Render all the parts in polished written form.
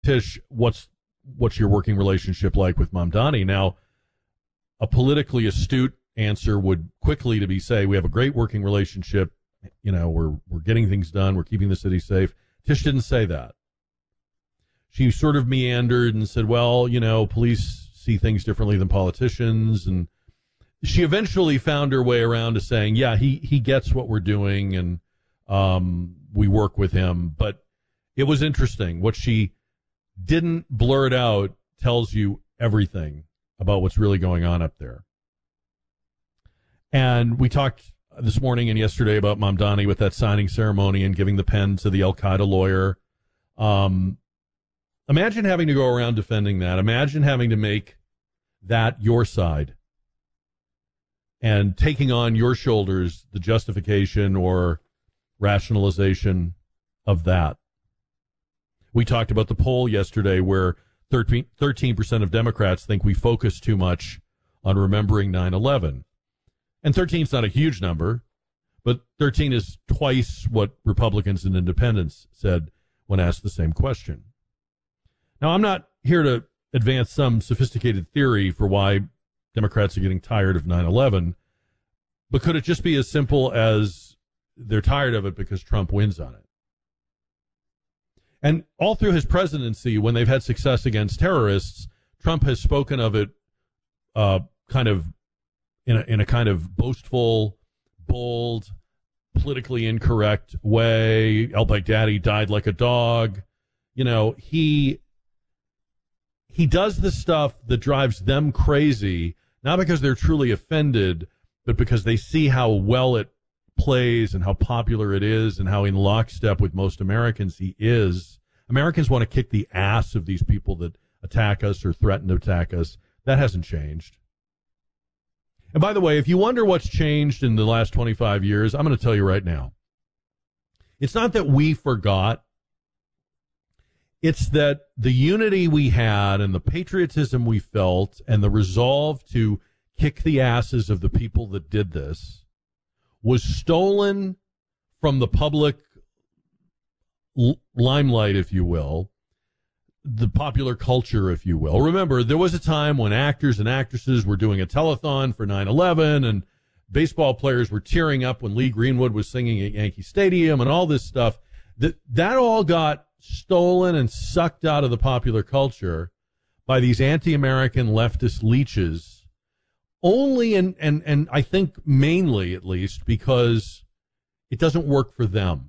Tish, what's your working relationship like with Mamdani? Now, a politically astute answer would quickly to be say we have a great working relationship. You know, we're getting things done. We're keeping the city safe. Tish didn't say that. She sort of meandered and said, well, you know, police see things differently than politicians. And she eventually found her way around to saying, yeah, he gets what we're doing and we work with him. But it was interesting. What she didn't blurt out tells you everything about what's really going on up there. And we talked this morning and yesterday about Mamdani with that signing ceremony and giving the pen to the Al-Qaeda lawyer. Imagine having to go around defending that. Imagine having to make that your side and taking on your shoulders the justification or rationalization of that. We talked about the poll yesterday where 13% of Democrats think we focus too much on remembering 9/11. And 13 is not a huge number, but 13 is twice what Republicans and independents said when asked the same question. Now, I'm not here to advance some sophisticated theory for why Democrats are getting tired of 9/11, but could it just be as simple as they're tired of it because Trump wins on it? And all through his presidency, when they've had success against terrorists, Trump has spoken of it kind of in a kind of boastful, bold, politically incorrect way. Al-Baghdadi died like a dog. You know, he does the stuff that drives them crazy, not because they're truly offended, but because they see how well it plays and how popular it is and how in lockstep with most Americans he is. Americans want to kick the ass of these people that attack us or threaten to attack us. That hasn't changed. And by the way, if you wonder what's changed in the last 25 years, I'm going to tell you right now. It's not that we forgot. It's that the unity we had and the patriotism we felt and the resolve to kick the asses of the people that did this was stolen from the public limelight, if you will, the popular culture, if you will. Remember, there was a time when actors and actresses were doing a telethon for 9/11 and baseball players were tearing up when Lee Greenwood was singing at Yankee Stadium and all this stuff. That all got stolen and sucked out of the popular culture by these anti-American leftist leeches, only and I think mainly at least because it doesn't work for them.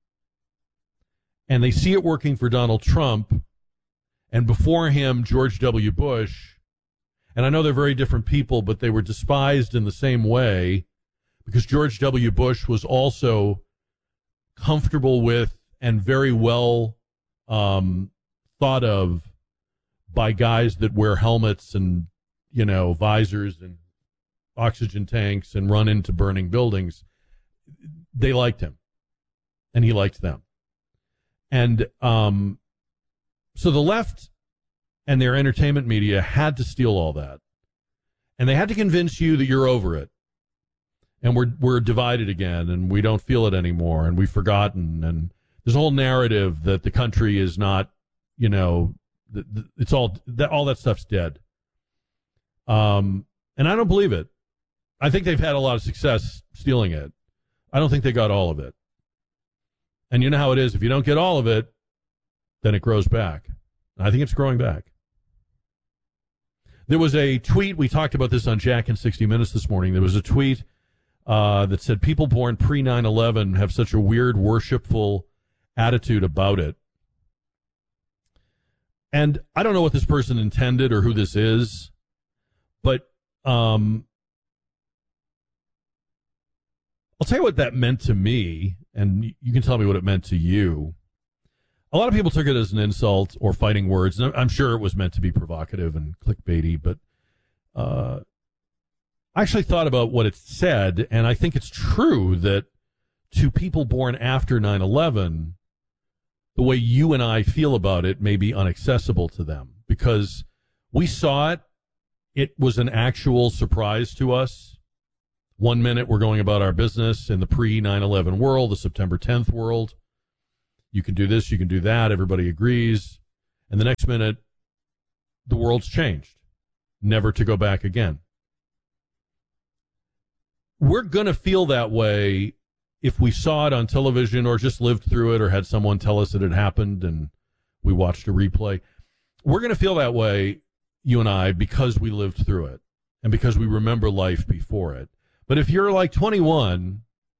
And they see it working for Donald Trump and before him George W. Bush. And I know they're very different people, but they were despised in the same way because George W. Bush was also comfortable with and very well thought of by guys that wear helmets and, you know, visors and oxygen tanks and run into burning buildings. They liked him, and he liked them. And so the left and their entertainment media had to steal all that. And they had to convince you that you're over it. And we're divided again, and we don't feel it anymore, and we've forgotten, and there's a whole narrative that the country is not, you know, it's all that stuff's dead. And I don't believe it. I think they've had a lot of success stealing it. I don't think they got all of it. And you know how it is. If you don't get all of it, then it grows back. I think it's growing back. There was a tweet. We talked about this on Jack in 60 Minutes this morning. There was a tweet that said people born pre-9/11 have such a weird, worshipful attitude about it. And I don't know what this person intended or who this is, but I'll tell you what that meant to me, and you can tell me what it meant to you. A lot of people took it as an insult or fighting words. And I'm sure it was meant to be provocative and clickbaity, but I actually thought about what it said, and I think it's true that to people born after 9/11, the way you and I feel about it may be inaccessible to them because we saw it. It was an actual surprise to us. 1 minute we're going about our business in the pre-9/11 world, the September 10th world. You can do this, you can do that, everybody agrees. And the next minute, the world's changed, never to go back again. We're going to feel that way if we saw it on television or just lived through it or had someone tell us that it happened and we watched a replay. We're going to feel that way, you and I, because we lived through it and because we remember life before it. But if you're like 21,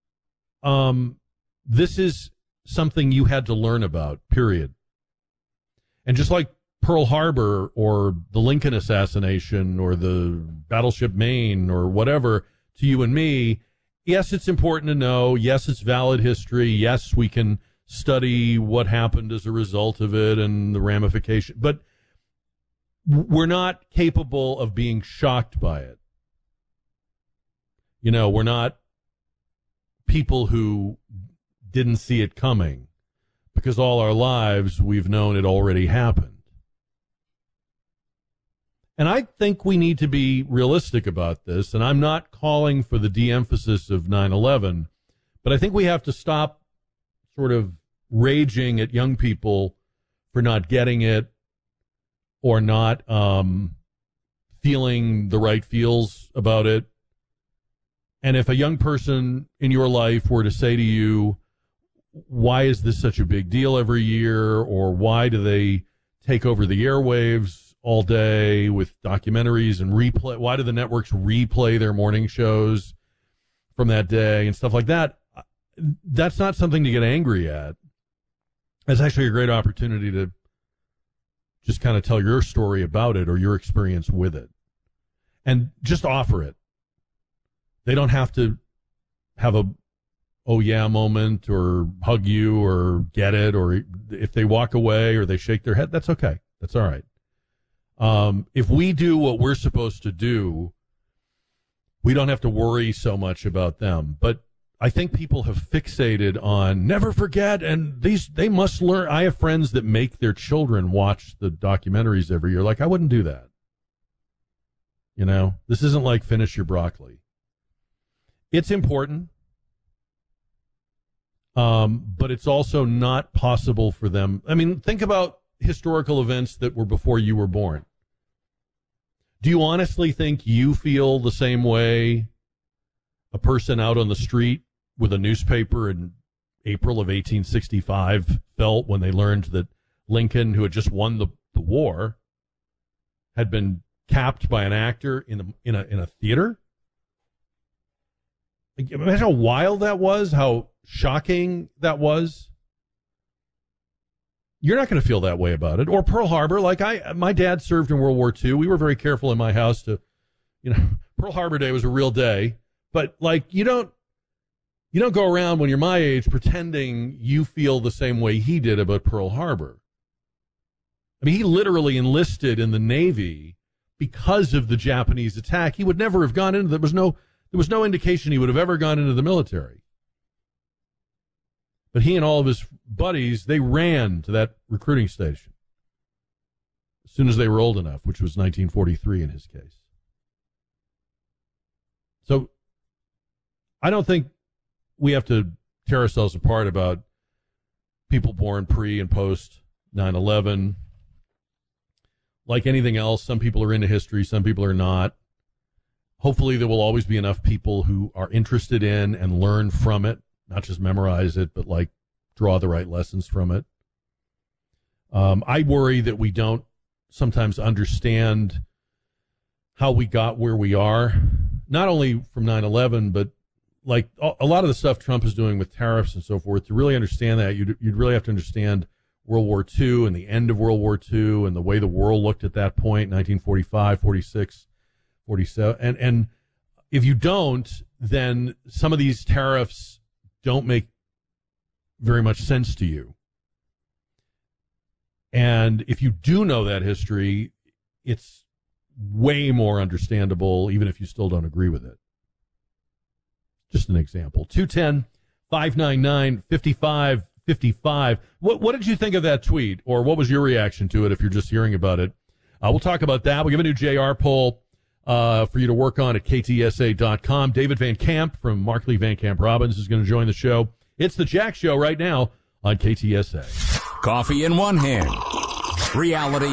this is something you had to learn about, period. And just like Pearl Harbor or the Lincoln assassination or the Battleship Maine or whatever to you and me, yes, it's important to know. Yes, it's valid history. Yes, we can study what happened as a result of it and the ramification. But we're not capable of being shocked by it. You know, we're not people who didn't see it coming because all our lives we've known it already happened. And I think we need to be realistic about this, and I'm not calling for the de-emphasis of 9/11, but I think we have to stop sort of raging at young people for not getting it or not feeling the right feels about it. And if a young person in your life were to say to you, why is this such a big deal every year, or why do they take over the airwaves all day with documentaries and replay? Why do the networks replay their morning shows from that day and stuff like that? That's not something to get angry at. It's actually a great opportunity to just kind of tell your story about it or your experience with it. And just offer it. They don't have to have a oh yeah moment or hug you or get it, or if they walk away or they shake their head, that's okay. That's all right. If we do what we're supposed to do, we don't have to worry so much about them. But I think people have fixated on never forget, and they must learn. I have friends that make their children watch the documentaries every year. Like, I wouldn't do that. You know, this isn't like Finish Your Broccoli. It's important, but it's also not possible for them. I mean, think about historical events that were before you were born. Do you honestly think you feel the same way a person out on the street with a newspaper in April of 1865 felt when they learned that Lincoln, who had just won the war, had been capped by an actor in a theater? Imagine how wild that was, how shocking that was. You're not going to feel that way about it. Or Pearl Harbor. Like, my dad served in World War II. We were very careful in my house to, Pearl Harbor Day was a real day. But, like, you don't go around when you're my age pretending you feel the same way he did about Pearl Harbor. I mean, he literally enlisted in the Navy because of the Japanese attack. He would never have gone into, there was no indication he would have ever gone into the military. But he and all of his buddies, they ran to that recruiting station as soon as they were old enough, which was 1943 in his case. So I don't think we have to tear ourselves apart about people born pre and post 9/11. Like anything else, some people are into history, some people are not. Hopefully there will always be enough people who are interested in and learn from it. Not just memorize it, but like draw the right lessons from it. I worry that we don't sometimes understand how we got where we are, not only from 9/11, but like a lot of the stuff Trump is doing with tariffs and so forth. To really understand that, you'd really have to understand World War II and the end of World War II and the way the world looked at that point, 1945, 46, 47. And if you don't, then some of these tariffs don't make very much sense to you. And if you do know that history, it's way more understandable, even if you still don't agree with it. Just an example. 210-599-5555. What did you think of that tweet? Or what was your reaction to it if you're just hearing about it? We'll talk about that. We'll give a new JR poll for you to work on at ktsa.com. David Van Camp from Markley Van Camp Robbins is going to join the show. It's the Jack Show right now on KTSA. Coffee in one hand, Reality